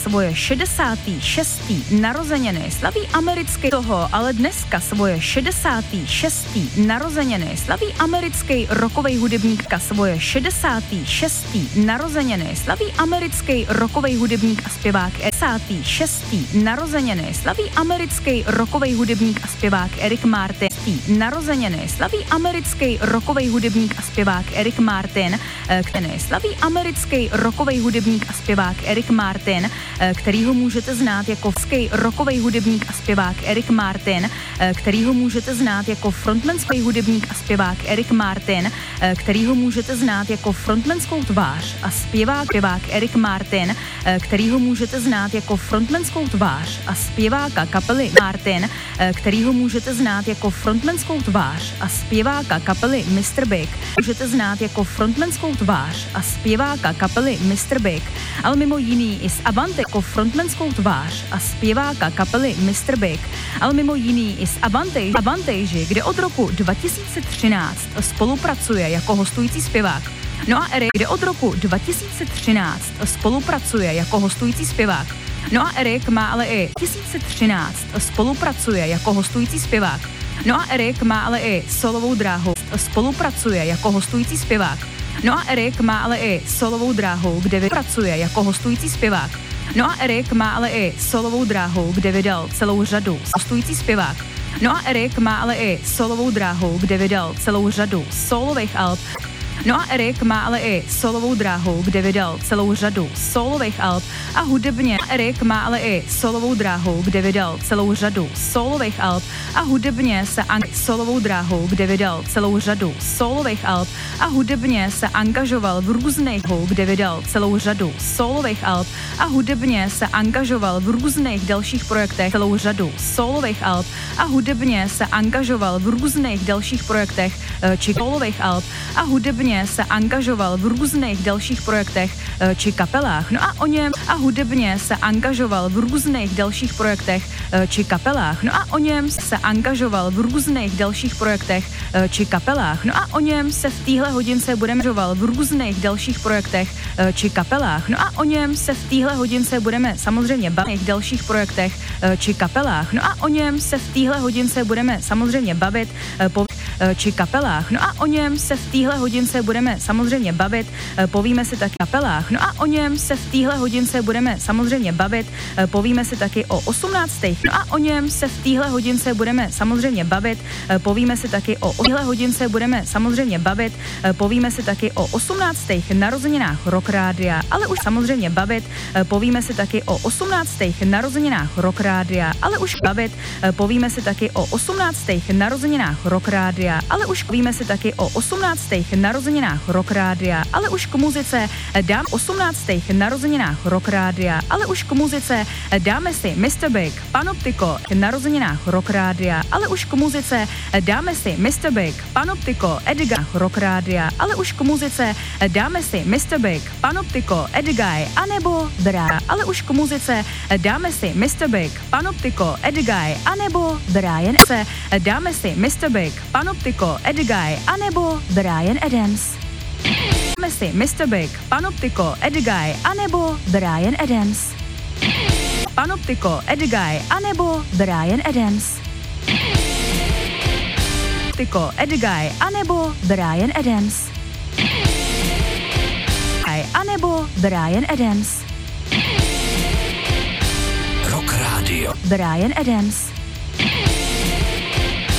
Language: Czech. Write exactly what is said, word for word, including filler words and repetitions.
svoje šedesátý šestý narozeniny slaví americký toho, ale dneska svoje šedesátý šestý narozeniny slaví americký rockový hudebník a svoje šedesátý šestý narozeniny slaví americký rockový hudebník a zpěvák šedesátý šestý narozeniny slaví americký rockový hudebník a zpěvák Eric Martin. Narozeniny slaví americký rockový hudebník a zpěvák Eric Martin, který slaví americký rockový hudebník a zpěvák Eric Martin, který ho můžete znát jako rockový hudebník a zpěvák Eric Martin, který ho můžete znát jako frontmanský hudebník a zpěvák Eric Martin, který ho můžete znát jako frontmanskou tvář a zpěvák, zpěvák Eric Martin, který ho můžete znát jako frontmanskou tvář a zpěváka kapely Martin, který ho můžete znát jako frontmanskou tvář a zpěváka kapely mister Big. Můžete znát jako frontmanskou tvář a zpěváka kapely mister Big, ale mimo jiný i z Avante jako frontmanskou tvář a zpěváka kapely mister Big, ale mimo jiný i z Avantage, Avantage, kde od roku dva tisíce třináct spolupracuje jako hostující zpěvák. No a Eric, kde od roku dva tisíce třináct spolupracuje jako hostující zpěvák. No a Eric má ale i dva tisíce třináct spolupracuje jako hostující zpěvák. No a Eric má ale i solovou dráhu, spolupracuje jako hostující zpěvák. No a Eric má ale i solovou dráhu, kde pracuje jako hostující zpěvák. No a Eric má ale i solovou dráhu, kde vydal celou řadu hostující zpěvák. No a Eric má ale i solovou dráhu, kde vydal celou řadu solových alb. No a Eric má ale i solovou dráhu, kde vydal celou řadu solových alb a hudebně Eric má ale i solovou dráhu, kde vydal celou řadu solových alb a hudebně se an- solovou dráhu, kde vydal celou řadu solových alb a hudebně se angažoval v různých, kde vydal celou řadu solových alb a hudebně se angažoval v různých dalších projektech celou řadu solových alb a hudebně se angažoval v různých dalších projektech či solových alb a hudebně se angažoval v různých dalších projektech či kapelách. No a o něm a hudebně se angažoval v různých dalších projektech či kapelách. No a o něm se angažoval v různých dalších projektech či kapelách. No a o něm se v téhle hodince budeme angažoval v různých dalších projektech či kapelách. No a o něm se v téhle hodince budeme samozřejmě bavit v dalších projektech či kapelách. No a o něm se v téhle hodince budeme samozřejmě bavit po či kapelách. No a o něm se v téhle hodince budeme samozřejmě bavit, povíme si taky o kapelách. No a o něm se v téhle hodince budeme samozřejmě bavit, povíme si taky o osmnáctých. No a o něm se v téhle hodince budeme samozřejmě bavit, povíme si taky o téhle hodince budeme samozřejmě bavit, povíme si taky o osmnáctých narozeninách Rock Rádia, ale už samozřejmě bavit, povíme si taky o osmnáctých narozeninách Rock Rádia, ale už bavit, povíme si taky o osmnáctých narozeninách Rock Rádia, ale už povíme si taky o osmnáctých narozeninách Rock Rádia, ale už k muzice dám osmnáctých narozeninách Rock Rádia, ale už k muzice dáme si mister Big, Panoptiko, narozeninách Rock Rádia, ale už k muzice dáme si mister Big, Panoptiko, Edgar, Rock Rádia, ale už k muzice dáme si mister Big, Panoptiko, Edguy, anebo Bra, ale už k muzice dáme si mister Big, Panoptiko, Edguy, anebo Brian, se dáme si mister Big, Panoptiko, Edguy, anebo Brian Adams. Dáme si mister Big, Panoptiko, Edguy, anebo Brian Adams. Panoptiko, Edguy, anebo Brian Adams. Panoptiko, Edguy, anebo Brian Adams. Anebo Brian Adams. Rock Radio. Brian Adams.